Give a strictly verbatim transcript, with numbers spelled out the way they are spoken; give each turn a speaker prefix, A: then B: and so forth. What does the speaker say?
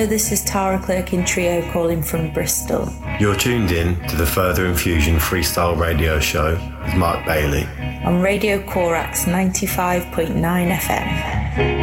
A: Hello, this is Tara Clerkin Trio calling from Bristol.
B: You're tuned in to the Further Infusion Freestyle Radio Show with Mark Bailey
A: on Radio Corax ninety-five point nine F M.